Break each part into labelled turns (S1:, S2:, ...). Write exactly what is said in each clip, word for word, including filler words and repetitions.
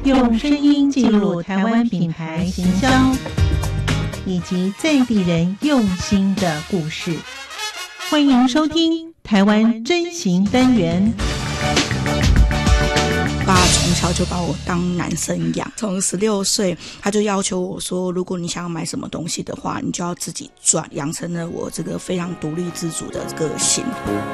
S1: 用声音记录台湾品牌行销以及在地人用心的故事。欢迎收听台湾真行单元。
S2: 爸从小就把我当男生养，从十六岁他就要求我说，如果你想要买什么东西的话，你就要自己赚，养成了我这个非常独立自主的个性。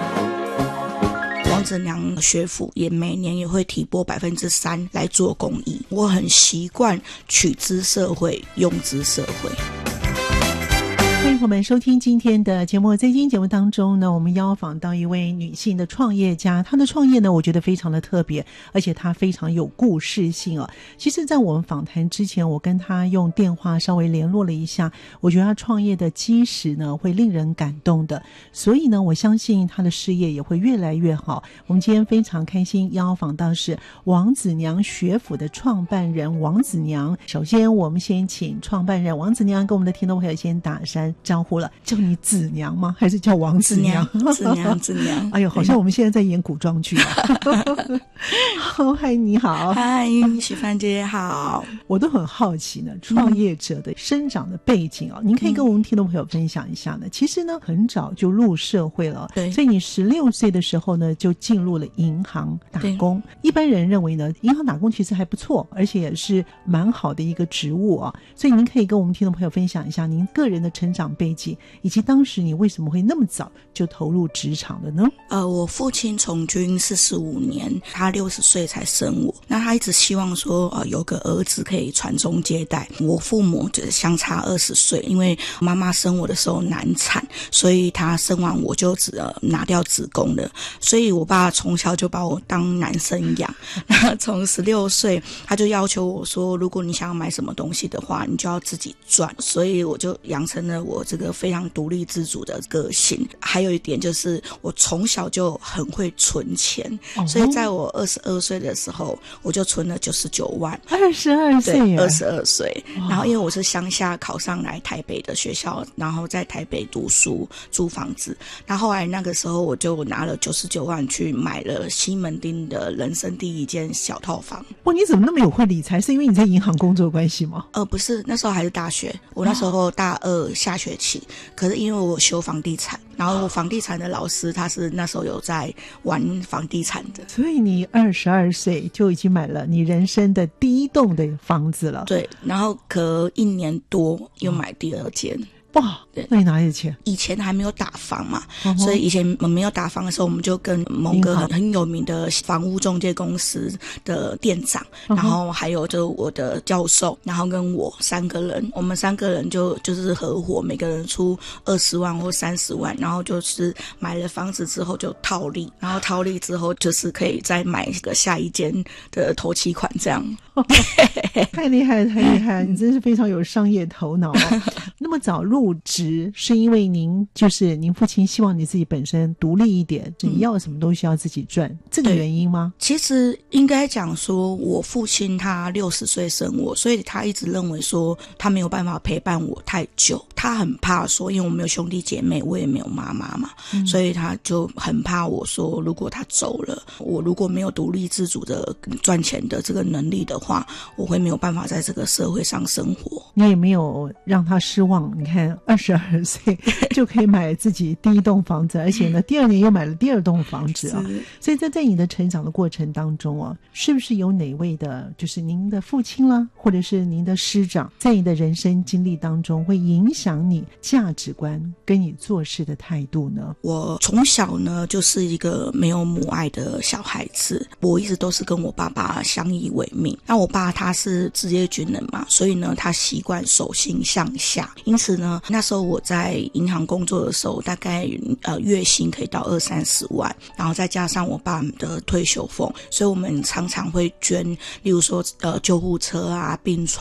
S2: 王子娘学府也每年也会提拨百分之三来做公益，我很习惯取之社会，用之社会。
S1: 欢迎朋友们收听今天的节目。在今天节目当中呢，我们邀访到一位女性的创业家，她的创业呢我觉得非常的特别，而且她非常有故事性哦。其实在我们访谈之前，我跟她用电话稍微联络了一下，我觉得她创业的基石呢会令人感动的，所以呢我相信她的事业也会越来越好。我们今天非常开心邀访到是王子娘学府的创办人王子娘。首先我们先请创办人王子娘跟我们的听众朋友先打声招呼了。叫你子娘吗？还是叫王子娘？
S2: 子娘子娘
S1: 哎呦，好像我们现在在演古装剧啊。好，嗨，你好。
S2: 嗨，许范姐好。
S1: 我都很好奇呢，创业者的生长的背景啊、嗯、您可以跟我们听众朋友分享一下呢、嗯、其实呢很早就入社会了，对，所以你十六岁的时候呢就进入了银行打工。一般人认为呢银行打工其实还不错，而且也是蛮好的一个职务啊，所以您可以跟我们听众朋友分享一下您个人的成长背景，以及当时你为什么会那么早就投入职场的呢？
S2: 呃，我父亲从军四十五年，他六十岁才生我，那他一直希望说呃有个儿子可以传宗接代。我父母就相差二十岁，因为妈妈生我的时候难产，所以他生完我就只、呃、拿掉子宫了，所以我爸从小就把我当男生养。那从十六岁他就要求我说，如果你想要买什么东西的话，你就要自己赚，所以我就养成了我这个非常独立自主的个性。还有一点就是我从小就很会存钱、哦、所以在我二十二岁的时候我就存了九十九万。
S1: 二十二岁
S2: 对，二十二岁。然后因为我是乡下考上来台北的学校，然后在台北读书租房子，那后来那个时候我就拿了九十九万去买了西门町的人生第一间小套房。
S1: 哇，你怎么那么有会理财？是因为你在银行工作的关系吗？
S2: 呃，不是，那时候还是大学，我那时候大二下学期、哦、可是因为我修房地产，然后我房地产的老师他是那时候有在玩房地产的，
S1: 所以你二十二岁就已经买了你人生的第一栋的房子了。
S2: 对，然后隔一年多又买第二间、哦
S1: 哇，那你哪里的钱？
S2: 以前还没有打房嘛、uh-huh. 所以以前没有打房的时候，我们就跟某个很很有名的房屋中介公司的店长、uh-huh. 然后还有就我的教授，然后跟我三个人，我们三个人就就是合伙，每个人出二十万或三十万，然后就是买了房子之后就套利，然后套利之后就是可以再买个下一间的头期款这样。
S1: 太厉害了，太厉害了！你真是非常有商业头脑哦。那么早入职是因为您就是您父亲希望你自己本身独立一点，你要什么东西要自己赚、嗯、这个原因吗？
S2: 其实应该讲说我父亲他六十岁生我，所以他一直认为说他没有办法陪伴我太久，他很怕说因为我没有兄弟姐妹，我也没有妈妈嘛、嗯、所以他就很怕我说如果他走了，我如果没有独立自主的赚钱的这个能力的话，我会没有办法在这个社会上生活。
S1: 你也没有让他失望，你看二十二岁就可以买自己第一栋房子，而且呢第二年又买了第二栋房子啊。所以在在你的成长的过程当中啊，是不是有哪位的就是您的父亲啦，或者是您的师长，在你的人生经历当中会影响你价值观跟你做事的态度呢？
S2: 我从小呢就是一个没有母爱的小孩子，我一直都是跟我爸爸相依为命。那我爸他是职业军人嘛，所以呢他习惯手心向下，因此呢那时候我在银行工作的时候，大概呃月薪可以到二三十万，然后再加上我爸的退休俸，所以我们常常会捐，例如说呃救护车啊、病床